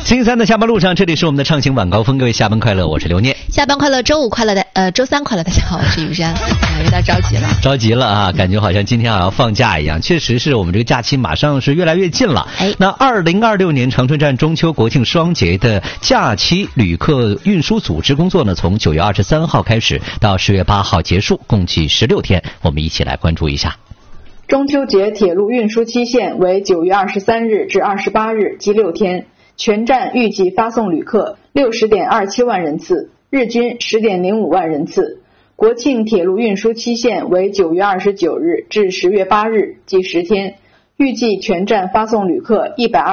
星期三的下班路上，这里是我们的畅行晚高峰，各位下班快乐，我是刘念。 下班快乐，周五快乐的，周三快乐，大家好，我是雨山。有点着急了， 着急了啊！感觉好像今天好像放假一样，确实是我们这个假期马上是越来越近了。那2026年长春站中秋国庆双节的假期旅客运输组织工作呢，从9月23号开始到10月8号结束，共计16天。我们一起来关注一下。 中秋节铁路运输期限为9月23日至28日，计6天。全站预计发送旅客60.27万人次，日均10.05万人次。国庆铁路运输期限为9月29日至10月8日，计10天。预计全站发送旅客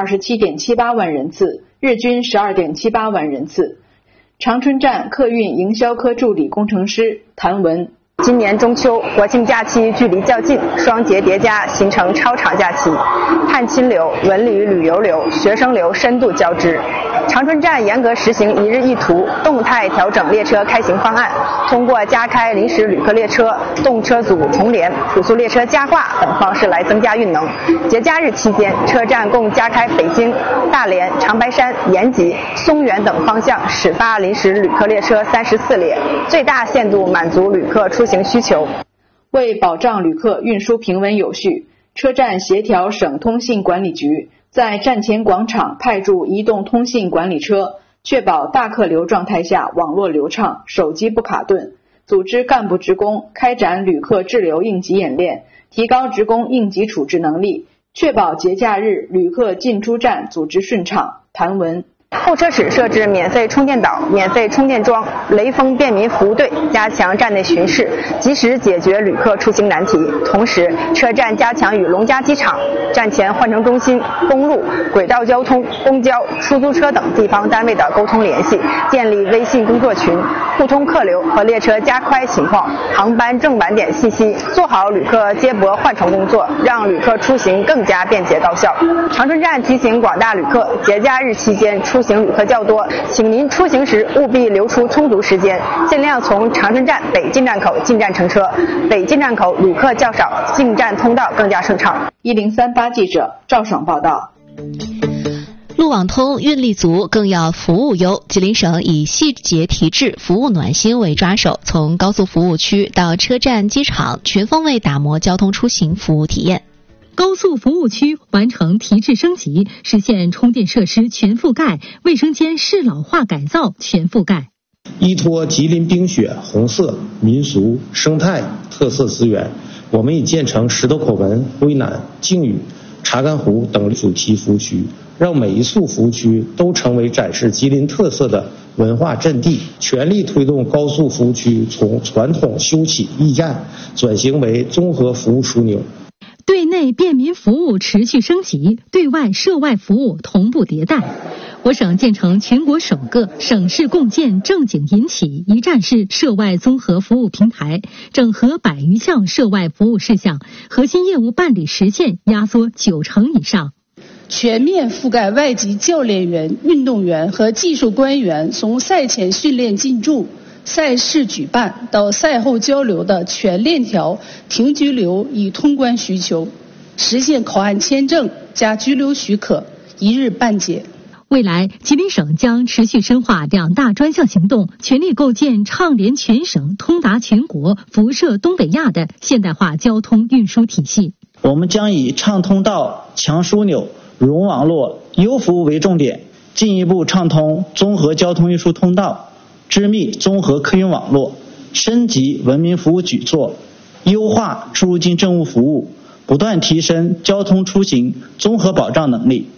127.78万人次，日均12.78万人次。长春站客运营销科助理工程师谭文。 今年中秋国庆假期距离较近，双节叠加形成超长假期，探亲流、文旅旅游流、学生流深度交织。长春站严格实行一日一图，动态调整列车开行方案，通过加开临时旅客列车、动车组重联、普速列车加挂等方式来增加运能。节假日期间，车站共加开北京、大连、长白山、延吉、松原等方向始发临时旅客列车34列，最大限度满足旅客出行需求。 为保障旅客运输平稳有序，车站协调省通信管理局在站前广场派驻移动通信管理车，确保大客流状态下网络流畅，手机不卡顿。组织干部职工开展旅客滞留应急演练，提高职工应急处置能力，确保节假日旅客进出站组织顺畅。谭文。 候车室设置免费充电岛、免费充电桩，雷锋便民服务队加强站内巡视，及时解决旅客出行难题。同时，车站加强与龙嘉机场、站前换乘中心、公路、轨道交通、公交、出租车等地方单位的沟通联系，建立微信工作群，互通客流和列车加快情况、航班正晚点信息，做好旅客接驳换乘工作，让旅客出行更加便捷高效。长春站提醒广大旅客，节假日期间出行旅客较多，请您出行时务必留出充足时间，尽量从长春站北进站口进站乘车。北进站口旅客较少，进站通道更加顺畅。 1038记者赵爽报道。 路网通、运力足，更要服务优。吉林省以细节提质、服务暖心为抓手，从高速服务区到车站、机场，全方位打磨交通出行服务体验。 高速服务区完成提质升级，实现充电设施全覆盖，卫生间适老化改造全覆盖。 依托吉林冰雪、红色、民俗、生态特色资源，我们已建成石头口文、徽南、靖宇、查干湖等主题服务区，让每一处服务区都成为展示吉林特色的文化阵地，全力推动高速服务区从传统修起驿站转型为综合服务枢纽。 对内便民服务持续升级，对外涉外服务同步迭代。我省建成全国首个省市共建正经引起一站式涉外综合服务平台，整合100余项涉外服务事项，核心业务办理实现压缩90%以上。 全面覆盖外籍教练员、运动员和技术官员从赛前训练进驻、赛事举办到赛后交流的全链条停居留与通关需求，实现口岸签证加居留许可一日办结。 未来，吉林省将持续深化2大专项行动，全力构建畅联全省、通达全国、辐射东北亚的现代化交通运输体系。 我们将以畅通道、强枢纽、融网络、优服务为重点，进一步畅通综合交通运输通道，织密综合客运网络，升级文明服务举措，优化出入境政务服务，不断提升交通出行综合保障能力。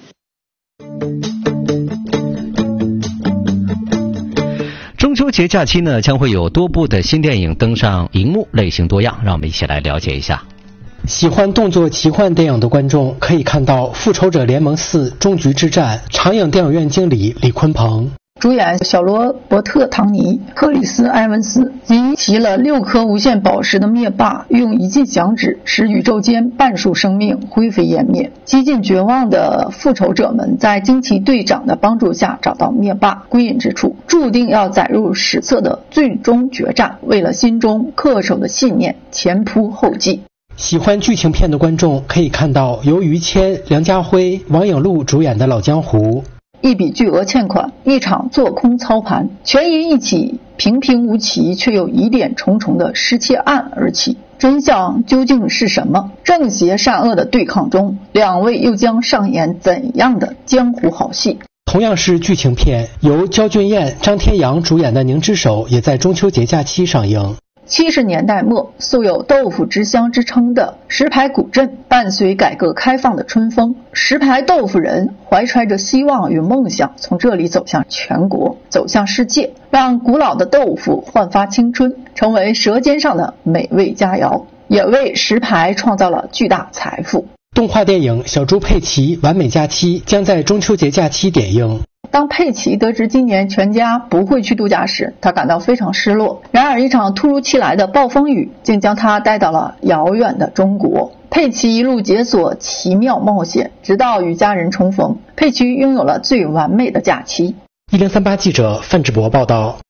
中秋节假期呢，将会有多部的新电影登上荧幕，类型多样，让我们一起来了解一下。 喜欢动作奇幻电影的观众可以看到《复仇者联盟4：终局之战》，长影电影院经理李坤鹏。 主演小罗伯特·唐尼、克里斯·埃文斯集齐了6颗无限宝石的灭霸，用一记响指使宇宙间半数生命灰飞烟灭。几近绝望的复仇者们在惊奇队长的帮助下找到灭霸归隐之处，注定要载入史册的最终决战，为了心中恪守的信念前仆后继。 喜欢剧情片的观众可以看到由于谦、梁家辉、王颖璐主演的《老江湖》。 一笔巨额欠款，一场做空操盘，全因一起平平无奇却又疑点重重的失窃案而起。真相究竟是什么？正邪善恶的对抗中，两位又将上演怎样的江湖好戏？ 同样是剧情片，由焦俊艳、张天阳主演的《凝之手》也在中秋节假期上映。 70年代末，素有豆腐之乡之称的石牌古镇，伴随改革开放的春风，石牌豆腐人怀揣着希望与梦想，从这里走向全国，走向世界，让古老的豆腐焕发青春，成为舌尖上的美味佳肴，也为石牌创造了巨大财富。 动画电影《小猪佩奇完美假期》将在中秋节假期点映。 当佩奇得知今年全家不会去度假时，他感到非常失落。然而一场突如其来的暴风雨竟将他带到了遥远的中国。佩奇一路解锁奇妙冒险，直到与家人重逢，佩奇拥有了最完美的假期。 1038记者范志博报道。